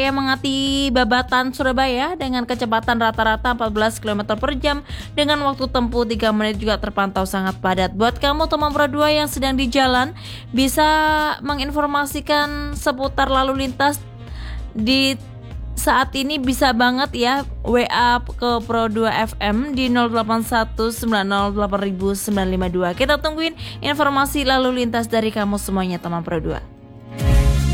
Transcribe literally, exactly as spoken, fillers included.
Yang mengati Babatan Surabaya dengan kecepatan rata-rata empat belas kilometer per jam dengan waktu tempuh tiga menit juga terpantau sangat padat. Buat kamu teman Pro dua yang sedang di jalan, bisa menginformasikan seputar lalu lintas di saat ini bisa banget ya W A ke Pro dua F M di nol delapan satu sembilan nol delapan sembilan lima dua. Kita tungguin informasi lalu lintas dari kamu semuanya teman Pro dua.